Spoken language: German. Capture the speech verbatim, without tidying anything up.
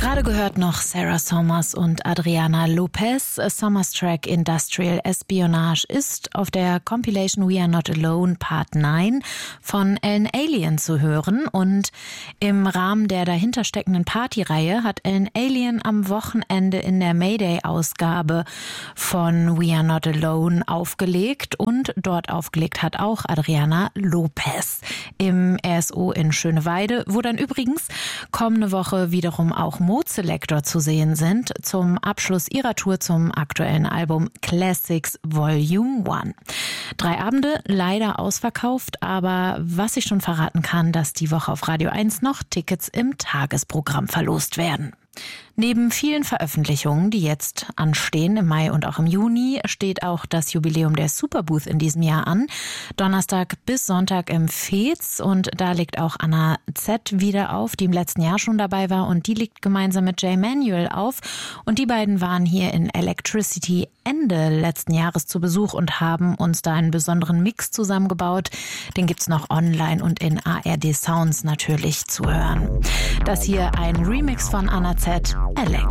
Gerade gehört noch Sarah Sommers und Adriana Lopez. Sommers Track Industrial Espionage ist auf der Compilation We Are Not Alone Part neun von Ellen Allien zu hören. Und im Rahmen der dahinter steckenden Partyreihe hat Ellen Allien am Wochenende in der Mayday-Ausgabe von We Are Not Alone aufgelegt. Und dort aufgelegt hat auch Adriana Lopez im R S O in Schöneweide, wo dann übrigens kommende Woche wiederum auch Mode-Selector zu sehen sind, zum Abschluss ihrer Tour zum aktuellen Album Classics Volume eins. Drei Abende, leider ausverkauft, aber was ich schon verraten kann, dass die Woche auf Radio eins noch Tickets im Tagesprogramm verlost werden. Neben vielen Veröffentlichungen, die jetzt anstehen im Mai und auch im Juni, steht auch das Jubiläum der Superbooth in diesem Jahr an. Donnerstag bis Sonntag im Fez, und da legt auch Anna Z wieder auf, die im letzten Jahr schon dabei war, und die legt gemeinsam mit Jay Manuel auf. Und die beiden waren hier in Electricity Ende letzten Jahres zu Besuch und haben uns da einen besonderen Mix zusammengebaut. Den gibt's noch online und in A R D Sounds natürlich zu hören. Das hier ein Remix von Anna Z. Elect.